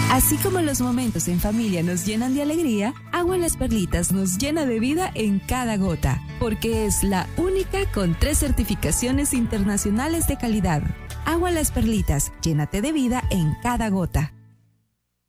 Así como los momentos en familia nos llenan de alegría, Agua Las Perlitas nos llena de vida en cada gota, porque es la única con 3 certificaciones internacionales de calidad. Agua Las Perlitas, llénate de vida en cada gota.